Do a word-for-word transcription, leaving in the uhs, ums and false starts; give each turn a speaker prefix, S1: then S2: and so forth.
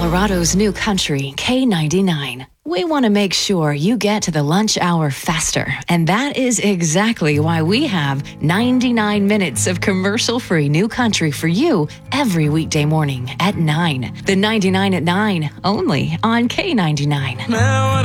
S1: Colorado's new country, K ninety-nine. We want to make sure you get to the lunch hour faster, and that is exactly why we have ninety-nine minutes of commercial-free new country for you every weekday morning at nine. The ninety-nine at nine, only on K ninety-nine.
S2: Now